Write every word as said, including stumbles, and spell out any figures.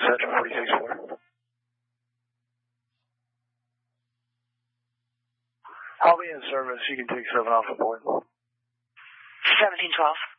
Center forty-six four. I'll be in service. You can take seven off the board. seventeen twelve.